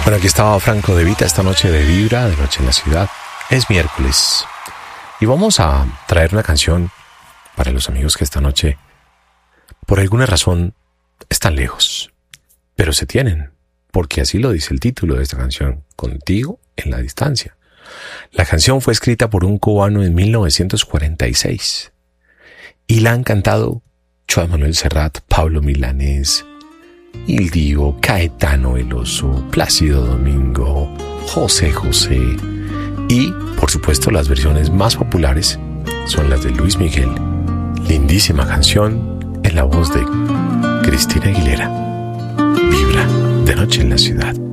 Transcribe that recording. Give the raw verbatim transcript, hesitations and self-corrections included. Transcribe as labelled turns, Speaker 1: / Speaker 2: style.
Speaker 1: Bueno, aquí estaba Franco De Vita esta noche de Vibra, de Noche en la Ciudad. Es miércoles y vamos a traer una canción para los amigos que esta noche, por alguna razón, están lejos, pero se tienen, porque así lo dice el título de esta canción, Contigo en la Distancia. La canción fue escrita por un cubano en mil novecientos cuarenta y seis y la han cantado Joan Manuel Serrat, Pablo Milanés, Il Divo, Caetano Veloso, Plácido Domingo, José José y, por supuesto, las versiones más populares son las de Luis Miguel. Lindísima canción en la voz de Cristina Aguilera. Vibra de Noche en la Ciudad.